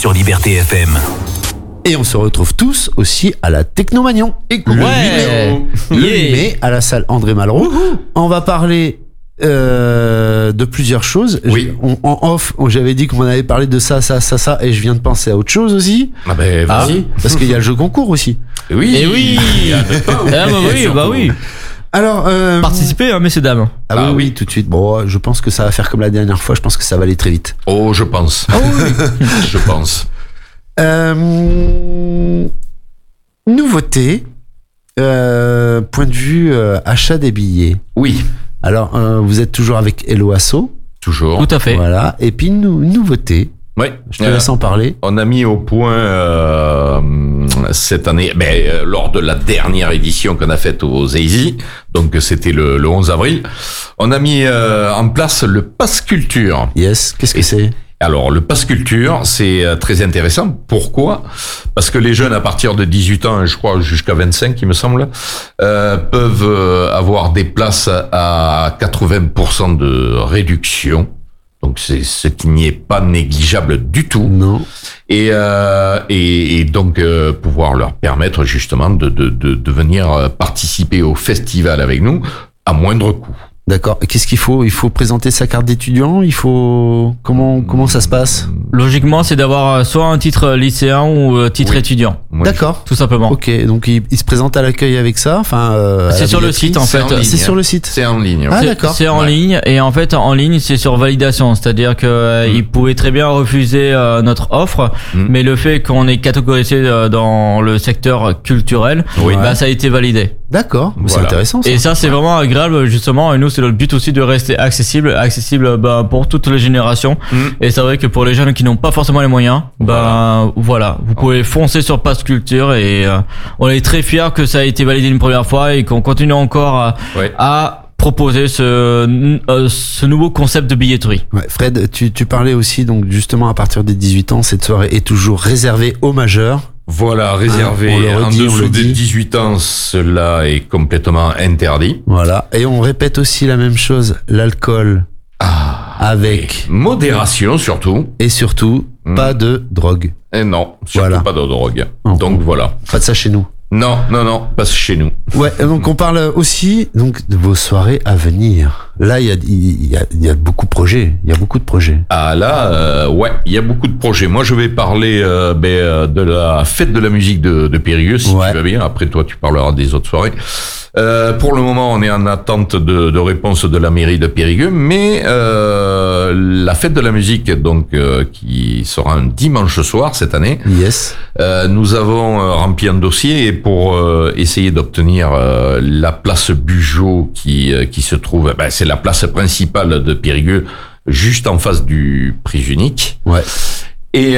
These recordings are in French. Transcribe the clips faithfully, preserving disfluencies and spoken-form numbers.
sur Liberté F M. Et on se retrouve tous aussi à la Technomanion. Et le ouais. huit mai, le huit mai à la salle André Malraux. On va parler euh, de plusieurs choses. Oui. On, en off, j'avais dit qu'on avait parlé de ça, ça, ça, ça, et je viens de penser à autre chose aussi. Ah ben vas-y. Ah, parce qu'il y a le jeu concours aussi. Oui. Et oui. Ah bah oui, bah oui. Alors, euh, Participez, hein, messieurs dames. Ah, Ah oui, oui. oui, tout de suite. Bon, je pense que ça va faire comme la dernière fois. Je pense que ça va aller très vite. Oh, je pense. Oh oui. Je pense. Euh, nouveauté, euh, point de vue euh, achat des billets. Oui. Alors, euh, vous êtes toujours avec Hello Asso. Toujours. Tout à fait. Voilà. Et puis, nou- nouveauté. Oui. Je te laisse en parler. On a mis au point euh, cette année, ben, euh, lors de la dernière édition qu'on a faite aux Z Z, donc c'était le, le onze avril, on a mis euh, en place le Pass Culture. Yes. Qu'est-ce que c'est? Alors, le Pass Culture, c'est euh, très intéressant. Pourquoi ? Parce que les jeunes, à partir de dix-huit ans, je crois jusqu'à vingt-cinq, il me semble, euh, peuvent euh, avoir des places à quatre-vingts pour cent de réduction. Donc, c'est ce qui n'y est pas négligeable du tout. Non. Et, euh, et, et donc, euh, pouvoir leur permettre justement de, de, de, de venir participer au festival avec nous à moindre coût. D'accord. Et qu'est-ce qu'il faut? Il faut présenter sa carte d'étudiant? Il faut comment comment ça se passe? Logiquement, c'est d'avoir soit un titre lycéen ou un titre Oui. étudiant. Oui. D'accord. Tout simplement. Ok. Donc il, il se présente à l'accueil avec ça. Enfin. euh, à C'est la sur le billetterie. site, en C'est fait. en ligne. C'est sur le site. C'est en ligne. Ah, ouais. C'est- d'accord. C'est en Ouais. ligne et en fait en ligne c'est sur validation, c'est-à-dire que euh, Mm. ils pouvaient très bien refuser euh, notre offre, Mm. mais le fait qu'on est catégorisé euh, dans le secteur culturel, Oui. bah ça a été validé. D'accord. C'est Voilà. intéressant. Ça. Et ça c'est vraiment agréable justement. Et nous c'est notre but aussi de rester accessible, accessible bah, pour toutes les générations. Mm. Et c'est vrai que pour les jeunes qui n'ont pas forcément les moyens, bah voilà, vous pouvez foncer sur Pass Culture et euh, on est très fiers que ça a été validé une première fois et qu'on continue encore à, Ouais. à proposer ce, euh, ce nouveau concept de billetterie. Ouais, Fred, tu, tu parlais aussi, donc justement à partir des dix-huit ans, cette soirée est toujours réservée aux majeurs. Voilà, réservé. Ah, on le redit, en on dessous le de dit. dix-huit ans, cela est complètement interdit. Voilà. Et on répète aussi la même chose, l'alcool Ah, avec, et modération surtout. et surtout, Mm. pas de drogue. Et non, surtout Voilà. pas de drogue. Non. Donc voilà. Pas de ça chez nous. Non, non, non, pas chez nous. Ouais, donc on parle aussi donc de vos soirées à venir. Là, il y a, il y a, il y a beaucoup de projets. Il y a beaucoup de projets. Ah là, euh, ouais, il y a beaucoup de projets. Moi, je vais parler euh, ben, euh, de la fête de la musique de, de Périgueux, si Ouais. tu vas bien. Après, toi, tu parleras des autres soirées. Euh, pour le moment, on est en attente de, de réponse de la mairie de Périgueux, mais euh, la fête de la musique, donc euh, qui sera un dimanche soir cette année, Yes. euh, nous avons euh, rempli un dossier et pour euh, essayer d'obtenir euh, la place Bugeaud qui euh, qui se trouve, ben, c'est la place principale de Périgueux, juste en face du prix unique. Ouais. Et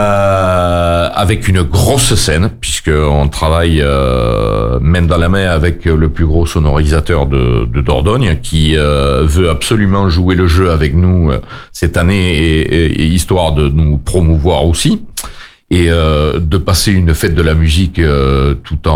euh, avec une grosse scène, puisque on travaille euh, main dans la main avec le plus gros sonorisateur de, de Dordogne, qui euh, veut absolument jouer le jeu avec nous euh, cette année, et, et, et histoire de nous promouvoir aussi, et euh, de passer une fête de la musique euh, tout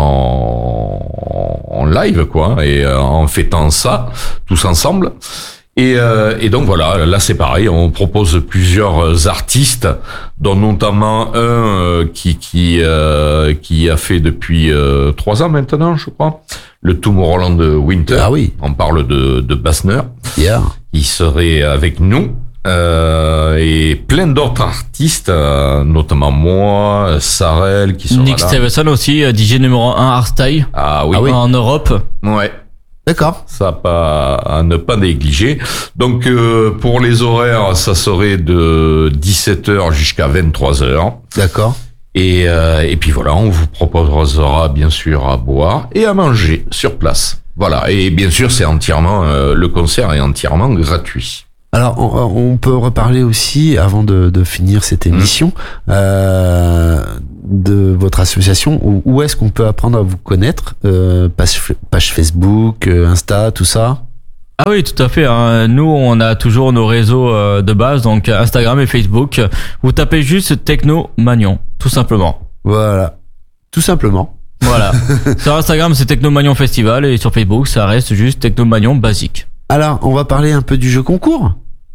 en, en live, quoi, et euh, en fêtant ça tous ensemble. Et, euh, et donc voilà, là c'est pareil, on propose plusieurs artistes, dont notamment un euh, qui qui euh, qui a fait depuis euh, trois ans maintenant, je crois, le Tomorrowland Winter. Ah oui. On parle de de Bassner. Yeah. Il serait avec nous. Euh, et plein d'autres artistes, euh, notamment moi, Sarel, qui sera Nick là. Stevenson aussi, euh, D J numéro un hardstyle Ah oui, en Europe. ouais. D'accord. Ça pas à ne pas négliger. Donc euh, pour les horaires, ça serait de dix-sept heures jusqu'à vingt-trois heures. D'accord. Et euh, et puis voilà, on vous proposera bien sûr à boire et à manger sur place. Voilà, et bien sûr, c'est entièrement euh, le concert est entièrement gratuit. Alors, on, on peut reparler aussi, avant de, de finir cette émission, euh, de votre association. Où, où est-ce qu'on peut apprendre à vous connaître? euh, page, page Facebook, euh, Insta, tout ça? Ah oui, tout à fait. Hein. Nous, on a toujours nos réseaux euh, de base, donc Instagram et Facebook. Vous tapez juste Techno Magnon, tout simplement. Voilà. Tout simplement. Voilà. Sur Instagram, c'est Techno Magnon Festival et sur Facebook, ça reste juste Techno Magnon basique. Alors, on va parler un peu du jeu concours.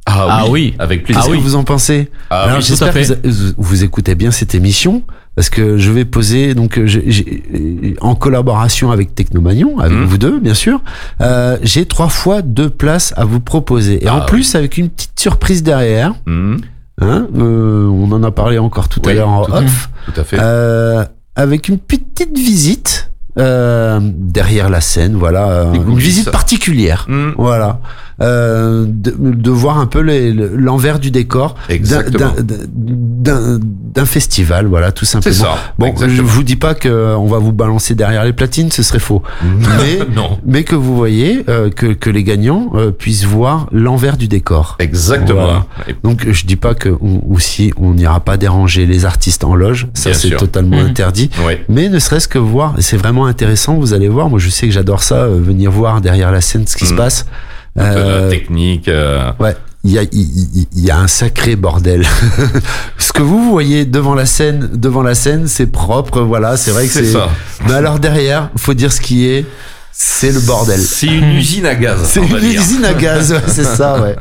Ah, Ah oui, oui. avec plaisir. Qu'est-ce Ah que oui. vous en pensez? Ah Alors oui, tout j'espère à que fait. vous, vous écoutez bien cette émission parce que je vais poser donc j'ai, j'ai- en collaboration avec Technomagnon, avec Mmh. vous deux bien sûr, euh, j'ai trois fois deux places à vous proposer et Ah en oui. plus avec une petite surprise derrière. Mhm, Hein, euh, on en a parlé encore tout à Oui, l'heure en tout à off, tout à fait. euh, avec une petite visite euh, derrière la scène, voilà, euh, Des une coulisses. visite particulière. Mhm, Voilà, euh, de, de voir un peu les- le- l'envers du décor d'un- Exactement. d'un- d'un d'un festival, voilà, tout C'est simplement. ça. Bon, je exactement. vous dis pas que on va vous balancer derrière les platines, ce serait faux. Mais, non. mais que vous voyez euh, que, que les gagnants euh, puissent voir l'envers du décor. Exactement. Voilà. Et- Donc je dis pas que on, aussi on n'ira pas déranger les artistes en loge, ça Bien c'est sûr. totalement Mhm. interdit. ouais. Mais ne serait-ce que voir, et c'est vraiment intéressant, vous allez voir, moi je sais que j'adore ça, euh, venir voir derrière la scène ce qui se Mhm. passe. Euh, Euh, technique. euh, ouais, il y a, il, il- il y a un sacré bordel. Ce que vous voyez devant la scène, devant la scène, c'est propre, voilà, c'est vrai que c'est c'est. ça. Mais alors derrière, faut dire ce qui est, c'est le bordel. C'est une usine à gaz. C'est on une va dire. usine à gaz, ouais, c'est ça, ouais.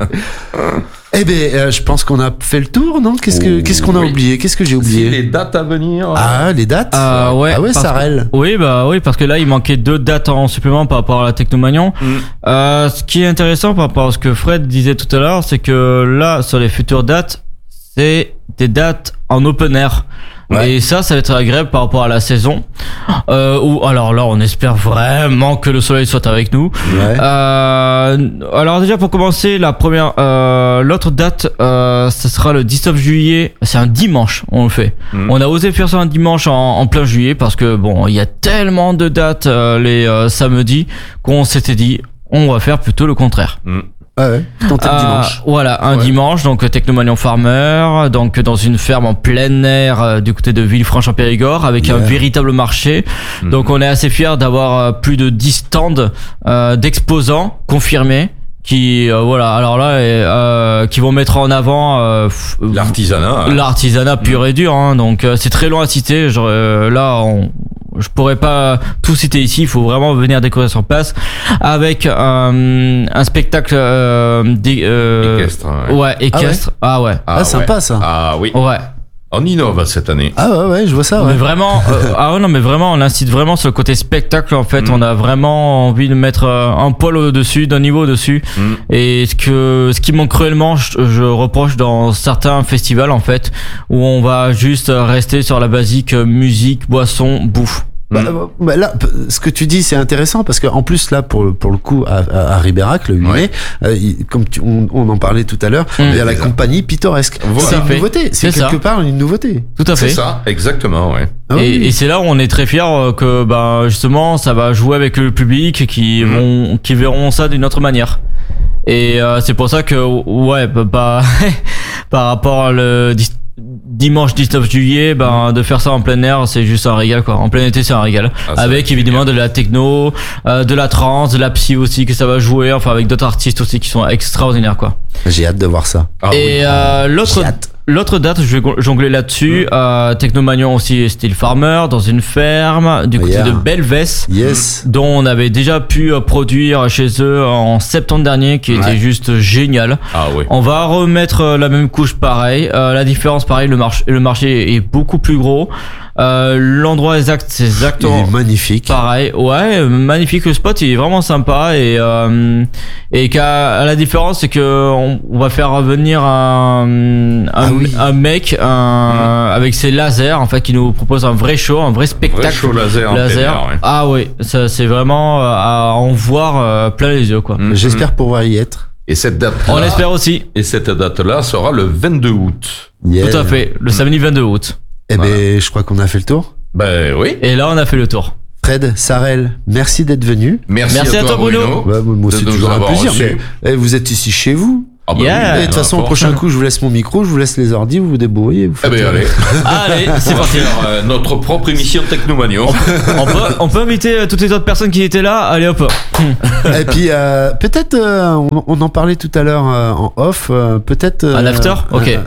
Eh ben, euh, je pense qu'on a fait le tour, non? Qu'est-ce que, Oh, qu'est-ce qu'on a oui. oublié? Qu'est-ce que j'ai Si oublié? les dates à venir. Ah, les dates? Ah ouais, ah ouais, parce que- Sarel. Oui, bah oui, parce que là, il manquait deux dates en supplément par rapport à la Technomagnon. Mm. Euh, ce qui est intéressant par rapport à ce que Fred disait tout à l'heure, c'est que là, sur les futures dates, c'est des dates en open air. Ouais. Et ça, ça va être agréable par rapport à la saison. Euh, où, alors là, on espère vraiment que le soleil soit avec nous. Ouais. Euh, alors déjà pour commencer, la première, euh, l'autre date, euh, ce sera le dix-neuf juillet. C'est un dimanche, on le fait. Mm. On a osé faire ça un dimanche en, en plein juillet parce que bon, il y a tellement de dates euh, les euh, samedis qu'on s'était dit, on va faire plutôt le contraire. Mm. Ah ouais, tenter le Euh, dimanche. Voilà, un Ouais. dimanche, donc Technomagnon Farmer, donc dans une ferme en plein air euh, du côté de Villefranche-en-Périgord, avec un Yeah. véritable marché. Mm. Donc on est assez fiers d'avoir euh, plus de dix stands euh, d'exposants confirmés qui euh, voilà, alors là et, euh, qui vont mettre en avant euh, f- L'artisanat. hein. l'artisanat pur et dur, hein. Donc euh, c'est très long à citer. Genre, euh, là, on, je pourrais pas tout citer ici. Il faut vraiment venir découvrir sur place avec euh, un spectacle euh, d'é- euh, Équestre, hein, ouais. ouais, équestre. Ah ouais, Ah, sympa, ça. Ah oui. ouais. On innove cette année. Ah ouais, ouais, je vois ça, Mais ouais. vraiment, euh, ah ouais, non, mais vraiment, on incite vraiment sur le côté spectacle. En fait, Mm. on a vraiment envie de mettre euh, un poil au-dessus, d'un niveau au-dessus. Mm. Et ce que, ce qui manque cruellement, je, je reproche dans certains festivals, en fait, où on va juste rester sur la basique euh, musique, boisson, bouffe. Bah, euh, bah là, p- ce que tu dis, c'est intéressant parce que en plus là, pour le- pour le coup, à, à, à Ribérac, le huit mai, euh, il- comme tu- on, on en parlait tout à l'heure, Mm. il y a la C'est ça. compagnie pittoresque. Voilà. C'est une Fait. nouveauté. C'est C'est quelque ça. part une nouveauté. Tout à C'est fait. ça, exactement, ouais. Ah oui. Et, et c'est là où on est très fiers euh, que bah justement ça va jouer avec le public qui Mhm. vont qui verront ça d'une autre manière. Et euh, c'est pour ça que ouais bah, bah, par rapport à le dis- dimanche dix-neuf juillet, ben de faire ça en plein air, c'est juste un régal quoi. En plein été, c'est un régal. Ah, ça Avec va être évidemment de la techno, euh, de la trance, de la psy aussi que ça va jouer, enfin avec d'autres artistes aussi qui sont extraordinaires quoi. J'ai hâte de voir ça. Ah Et oui. euh, l'autre J'ai hâte. l'autre date, je vais go- jongler là-dessus. Euh, Technomagnon aussi, Style Farmer dans une ferme du côté Yeah. de Belvès, Yes. dont on avait déjà pu euh, produire chez eux en septembre dernier, qui Ouais. était juste génial. Ah oui. On va remettre euh, la même couche pareil. Euh, la différence pareil, le marché le marché est beaucoup plus gros. Euh, l'endroit exact, c'est Il exactement est magnifique. pareil. Ouais, magnifique le spot, il est vraiment sympa et euh, et qu'à à la différence c'est que on, on va faire revenir un un, Ah oui. un mec un, avec ses lasers en fait qui nous propose un vrai show, un vrai spectacle. Vrai show laser en plein laser. air, ouais. Ah oui, ça c'est vraiment euh, à en voir euh, plein les yeux quoi. Mm, J'espère pouvoir y être. Et cette date On l'espère aussi. Et cette date-là sera le vingt-deux août. Yeah. Tout à fait, le samedi vingt-deux août. Eh ben, je crois qu'on a fait le tour. Ben oui. Et là on a fait le tour. Fred, Sarel, merci d'être venu. Merci, Merci à, à toi, toi, Bruno. Ouais, moi, de c'est nous toujours un avoir plaisir. reçus. Mais, eh, vous êtes ici chez vous. Ah ben Yeah. oui, Et de toute façon, au n'importe. prochain coup, je vous laisse mon micro, je vous laisse les ordi, vous vous débrouillez. Vous Eh faites, ben euh, allez, Allez, c'est on va parti. faire euh, notre propre émission Technomagnon. On peut, on peut inviter euh, toutes les autres personnes qui étaient là. Allez hop. Et puis euh, peut-être, euh, on, on en parlait tout à l'heure euh, en off, euh, peut-être. euh, Un after Ok. ouais,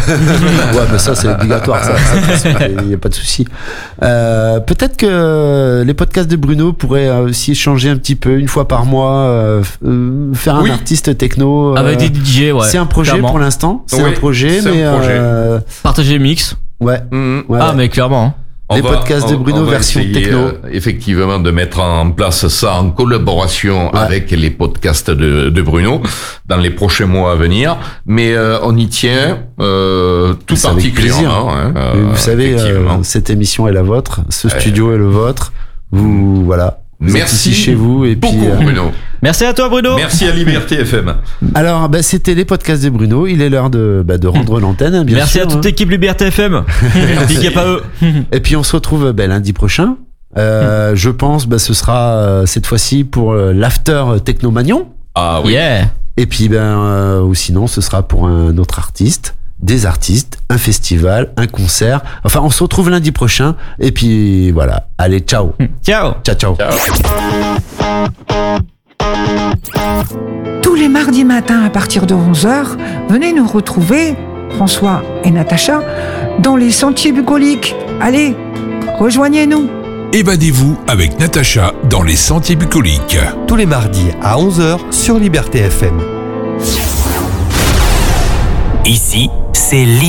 mais ça c'est obligatoire, ça. Il n'y a pas de souci. Euh, peut-être que les podcasts de Bruno pourraient euh, aussi changer un petit peu une fois par mois, euh, f- euh, faire un Oui. artiste techno. euh, Avec des D D J, ouais. C'est un projet clairement. pour l'instant. C'est Oui, un projet, c'est mais un projet. euh, Partager le mix. ouais. Mmh. ouais. Ah, mais clairement. hein. On Les va- podcasts de on- Bruno on va version essayer, techno. euh, effectivement, de mettre en place ça en collaboration Ouais. avec les podcasts de, de Bruno dans les prochains mois à venir. Mais euh, on y tient euh, tout C'est avec particulièrement. Hein, Mais euh, vous savez, effectivement. euh, cette émission est la vôtre, ce studio est le vôtre. Vous, voilà. Vous êtes Merci ici chez vous et beaucoup, puis. euh, Bruno. Merci à toi, Bruno. Merci à Liberté F M. Alors, bah, c'était les podcasts de Bruno. Il est l'heure de, bah, de rendre l'antenne, hein, bien Merci sûr. à toute hein. l'équipe Liberté F M. Big up à eux. Et puis on se retrouve bah, lundi prochain. Euh, je pense, bah, ce sera euh, cette fois-ci pour euh, l'after Technomagnon. Ah oui. Yeah. Et puis, ben, euh, ou sinon, ce sera pour un autre artiste, des artistes, un festival, un concert. Enfin, on se retrouve lundi prochain. Et puis, voilà. Allez, ciao. Ciao. Ciao, ciao. Ciao. Tous les mardis matins à partir de onze heures, venez nous retrouver, François et Natacha, dans les sentiers bucoliques. Allez, rejoignez-nous. Évadez-vous avec Natacha dans les sentiers bucoliques. Tous les mardis à onze heures sur Liberté F M. Ici, c'est Liberté.